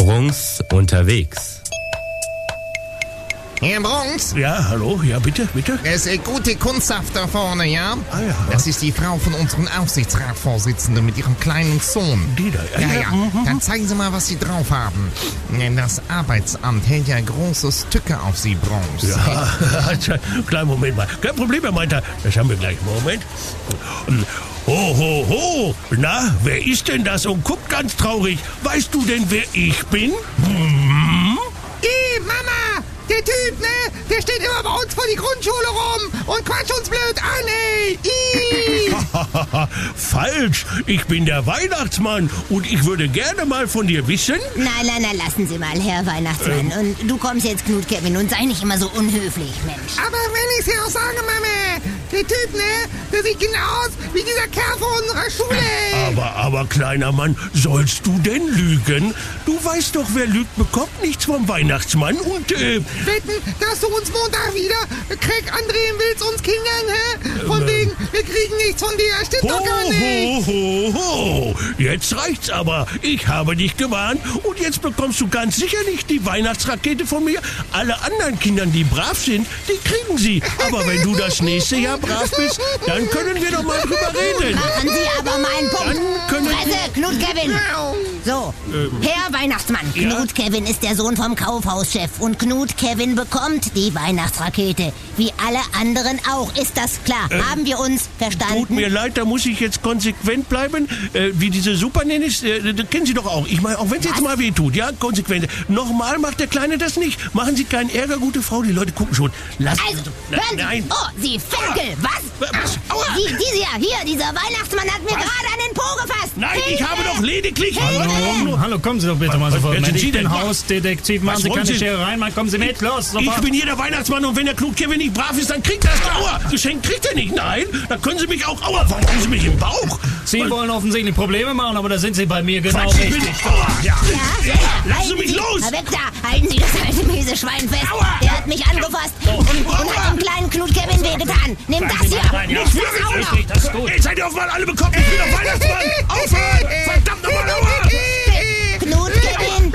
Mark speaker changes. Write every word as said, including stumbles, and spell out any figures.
Speaker 1: Brunks unterwegs.
Speaker 2: Herr Brunks?
Speaker 3: Ja, hallo? Ja, bitte, bitte?
Speaker 2: Es ist gute Kunstsaft da vorne, ja?
Speaker 3: Ah, ja.
Speaker 2: Das ist die Frau von unserem Aufsichtsratsvorsitzenden mit ihrem kleinen Sohn.
Speaker 3: Die da,
Speaker 2: Ja,
Speaker 3: ja.
Speaker 2: ja.
Speaker 3: Mhm.
Speaker 2: Dann zeigen Sie mal, was Sie drauf haben. Das Arbeitsamt hält ja große Stücke auf Sie, Brunks.
Speaker 3: Ja, kleinen Moment mal. Kein Problem, Herr Meinter. Das haben wir gleich. Moment. Ho, ho, ho. Na, wer ist denn das und guckt ganz traurig? Weißt du denn, wer ich bin? Hm?
Speaker 2: Ih, Mama! Der Typ, ne? Der steht immer bei uns vor die Grundschule rum und quatscht uns blöd an, ey! Ih!
Speaker 3: Falsch. Ich bin der Weihnachtsmann und ich würde gerne mal von dir wissen...
Speaker 4: Nein, nein, nein, lassen Sie mal, Herr Weihnachtsmann.
Speaker 3: Ähm.
Speaker 4: Und du kommst jetzt, Knut Kevin, und sei nicht immer so unhöflich, Mensch.
Speaker 2: Aber wenn ich's dir auch sage, Mama, der Typ, ne? Der sieht genau aus wie dieser Kerl von unserer Schule, ey!
Speaker 3: Aber, aber, kleiner Mann, sollst du denn lügen? Du weißt doch, wer lügt, bekommt nichts vom Weihnachtsmann und, äh...
Speaker 2: Wetten, dass du uns Montag wieder Craig andrehen willst, uns Kindern, hä? Von wegen, wir kriegen nichts von dir. Stimmt doch gar nicht.
Speaker 3: Ho, ho, ho. Jetzt reicht's aber. Ich habe dich gewarnt und jetzt bekommst du ganz sicher nicht die Weihnachtsrakete von mir. Alle anderen Kinder, die brav sind, die kriegen sie. Aber wenn du das nächste Jahr brav bist, dann können wir doch mal drüber reden.
Speaker 4: Machen Sie aber mal einen Punkt.
Speaker 3: Dann können
Speaker 4: Fresse, Knut Kevin. So, Herr Weihnachtsmann,
Speaker 3: ja?
Speaker 4: Knut Kevin ist der Sohn vom Kaufhauschef und Knut Kevin bekommt die Weihnachtsrakete. Wie alle anderen auch, ist das klar? Haben wir uns verstanden?
Speaker 3: Tut mir leid, da muss ich jetzt konsequent bleiben. Äh, wie diese Supernannies, äh, das kennen Sie doch auch. Ich meine, auch wenn es jetzt mal weh tut, ja, konsequent. Nochmal macht der Kleine das nicht. Machen Sie keinen Ärger, gute Frau, die Leute gucken schon. Lassen
Speaker 4: Also,
Speaker 3: Sie-
Speaker 4: hören Sie.
Speaker 3: Nein.
Speaker 4: Oh, Sie Ferkel, was?
Speaker 3: Was? Aua.
Speaker 4: Die, diese ja, hier, dieser Weihnachtsmann hat mir gerade an den Po gefasst.
Speaker 3: Nein, ich
Speaker 4: Hilfe!
Speaker 3: habe doch lediglich...
Speaker 5: Hallo, hallo, kommen Sie doch bitte mal
Speaker 3: Was-
Speaker 5: sofort
Speaker 3: wer sind
Speaker 5: mit.
Speaker 3: Sie
Speaker 5: Ich bin
Speaker 3: denn?
Speaker 5: Hausdetektiv, machen
Speaker 3: Was
Speaker 5: Sie
Speaker 3: wollen
Speaker 5: keine
Speaker 3: Sie?
Speaker 5: Schere rein, kommen Sie mit, los,
Speaker 3: Ich
Speaker 5: sofort.
Speaker 3: bin hier der Weihnachtsmann und wenn der Knut Kevin nicht brav ist, dann kriegt er das. Aua, Geschenk kriegt er nicht. Nein, dann können Sie mich auch... Aua, warum haben Sie mich im Bauch?
Speaker 5: Sie wollen offensichtlich Probleme machen, aber da sind Sie bei mir genau
Speaker 3: Quatsch, ich
Speaker 5: richtig.
Speaker 3: bin- Aua, ja.
Speaker 4: Ja, ja,
Speaker 3: Lassen Sie
Speaker 4: halten
Speaker 3: mich
Speaker 4: Sie,
Speaker 3: los!
Speaker 4: Na weg da, halten Sie das alte miese Schwein fest.
Speaker 3: Aua!
Speaker 4: Der hat mich angefasst und, und hat dem kleinen Knut Kevin wehgetan. Nimm das hier,
Speaker 5: Rein, ja.
Speaker 4: nimm das auch noch.
Speaker 5: Das ist gut.
Speaker 3: Jetzt seid ihr auf mal alle bekommen. Ich bin der Weihnachtsmann. Aufhören! Verdammt!